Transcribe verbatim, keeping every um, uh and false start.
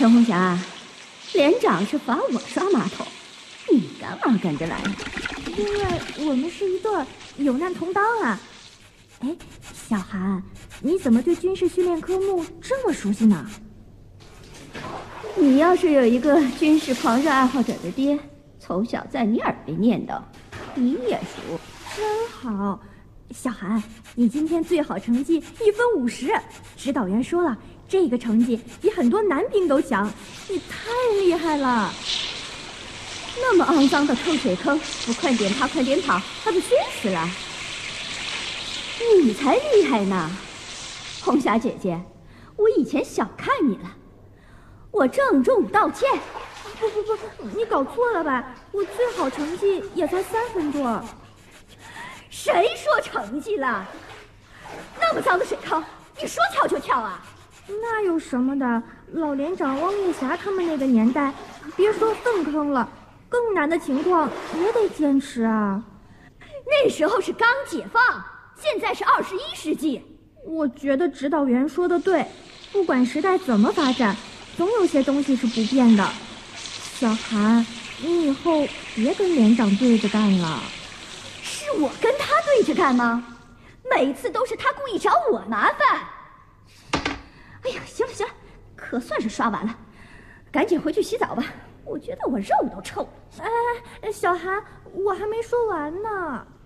陈红霞，连长是罚我刷马桶，你干嘛跟着来？ 因为我们是一对有难同当啊。哎，小韩，你怎么对军事训练科目这么熟悉呢？ 你要是有一个军事狂热爱好者的爹，从小在你耳边念叨，你也熟。 真好。小韩，你今天最好成绩一分五十，指导员说了，这个成绩比很多男兵都强，你太厉害了。 那么肮脏的臭水坑，不快点爬快点跑，还不熏死了？你才厉害呢！红霞姐姐，我以前小看你了，我郑重道歉。 不不不，你搞错了吧？我最好成绩也才三分多。 谁说成绩了？那么脏的水坑，你说跳就跳啊？ 那有什么的？老连长汪月霞他们那个年代，别说粪坑了，更难的情况也得坚持啊。 那时候是刚解放，现在是二十一世纪。 我觉得指导员说的对，不管时代怎么发展，总有些东西是不变的。小韩，你以后别跟连长对着干了。 是我跟他对着干吗？每次都是他故意找我麻烦。哎呀，行了行了，可算是刷完了，赶紧回去洗澡吧。我觉得我肉都臭了。 哎，小韩，我还没说完呢。